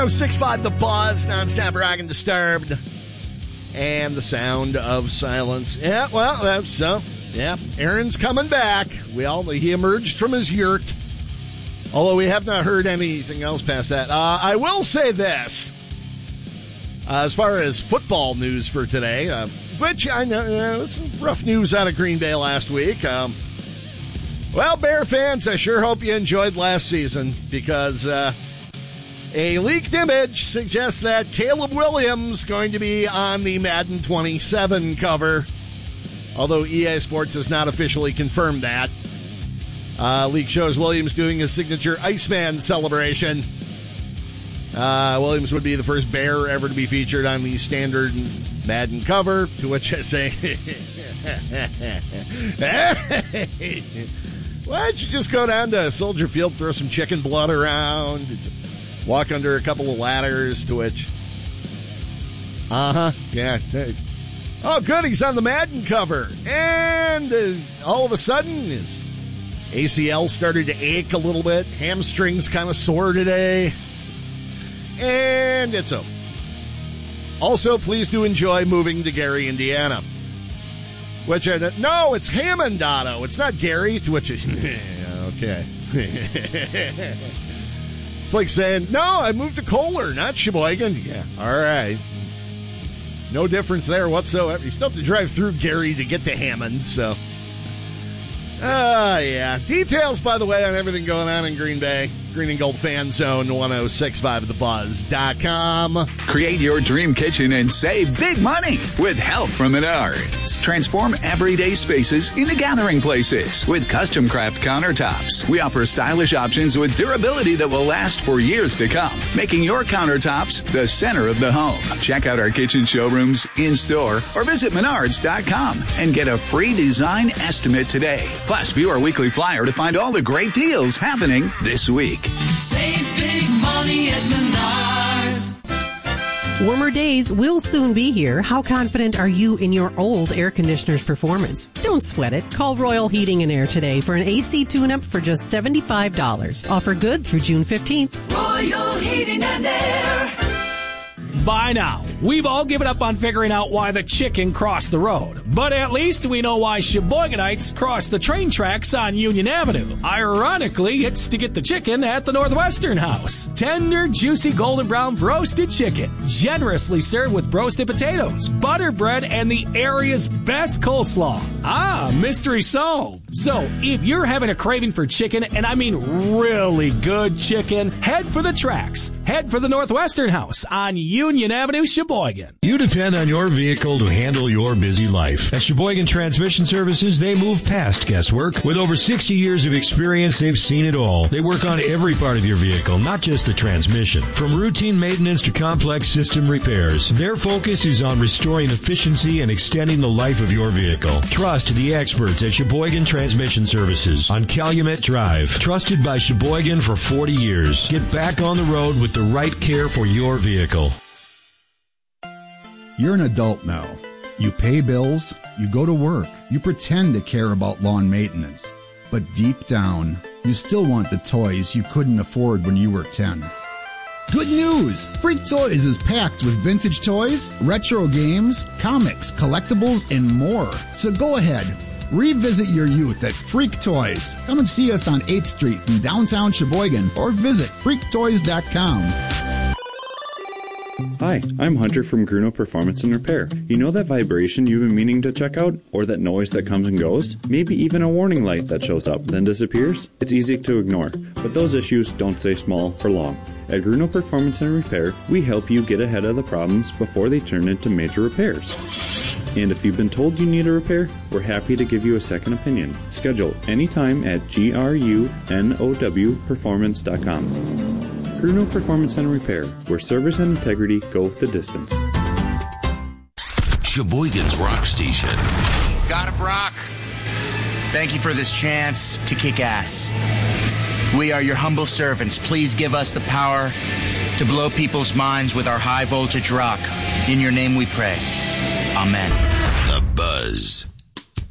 106.5 The Buzz, non-stop rockin' Disturbed. And the sound of silence. Yeah, well, that's so. Yeah, Aaron's coming back. He emerged from his yurt. Although we have not heard anything else past that. I will say this. As far as football news for today, which I know some rough news out of Green Bay last week. Well, Bear fans, I sure hope you enjoyed last season because a leaked image suggests that Caleb Williams going to be on the Madden 27 cover, although EA Sports has not officially confirmed that. Leak shows Williams doing his signature Iceman celebration. Williams would be the first Bear ever to be featured on the standard Madden cover, to which I say, why don't you just go down to Soldier Field, throw some chicken blood around, walk under a couple of ladders, to which, yeah. Oh, good, he's on the Madden cover. And all of a sudden, his ACL started to ache a little bit. Hamstrings kind of sore today. And it's over. Also, please do enjoy moving to Gary, Indiana. Which, no, it's Hammond Auto. It's not Gary, to which, okay. It's like saying, no, I moved to Kohler, not Sheboygan. Yeah, all right. No difference there whatsoever. You still have to drive through Gary to get to Hammond, so. Yeah. Details, by the way, on everything going on in Green Bay. Green and Gold Fan Zone, 1065thebuzz.com. Create your dream kitchen and save big money with help from Menards. Transform everyday spaces into gathering places with custom craft countertops. We offer stylish options with durability that will last for years to come, making your countertops the center of the home. Check out our kitchen showrooms in-store or visit Menards.com and get a free design estimate today. Plus, view our weekly flyer to find all the great deals happening this week. Save big money at Menards. Warmer days will soon be here. How confident are you in your old air conditioner's performance? Don't sweat it. Call Royal Heating and Air today for an AC tune-up for just $75. Offer good through June 15th. Royal Heating and Air. By now, we've all given up on figuring out why the chicken crossed the road. But at least we know why Sheboygonites cross the train tracks on Union Avenue. Ironically, it's to get the chicken at the Northwestern House. Tender, juicy, golden brown roasted chicken. Generously served with roasted potatoes, butter bread, and the area's best coleslaw. Ah, mystery solved. So, if you're having a craving for chicken, and I mean really good chicken, head for the tracks. Head for the Northwestern House on Union Avenue, Sheboygan. You depend on your vehicle to handle your busy life. At Sheboygan Transmission Services, they move past guesswork. With over 60 years of experience, they've seen it all. They work on every part of your vehicle, not just the transmission. From routine maintenance to complex system repairs, their focus is on restoring efficiency and extending the life of your vehicle. Trust the experts at Sheboygan Transmission Services on Calumet Drive. Trusted by Sheboygan for 40 years. Get back on the road with the right care for your vehicle. You're an adult now. You pay bills, you go to work, you pretend to care about lawn maintenance. But deep down, you still want the toys you couldn't afford when you were 10. Good news! Freak Toys is packed with vintage toys, retro games, comics, collectibles, and more. So go ahead, revisit your youth at Freak Toys. Come and see us on 8th Street in downtown Sheboygan or visit freaktoys.com. Hi, I'm Hunter from Gruno Performance and Repair. You know that vibration you've been meaning to check out? Or that noise that comes and goes? Maybe even a warning light that shows up, then disappears? It's easy to ignore, but those issues don't stay small for long. At Gruno Performance and Repair, we help you get ahead of the problems before they turn into major repairs. And if you've been told you need a repair, we're happy to give you a second opinion. Schedule anytime at grunowperformance.com. Gruno Performance and Repair, where service and integrity go the distance. Sheboygan's Rock Station. God of Rock, thank you for this chance to kick ass. We are your humble servants. Please give us the power to blow people's minds with our high voltage rock. In your name we pray. Amen. The Buzz.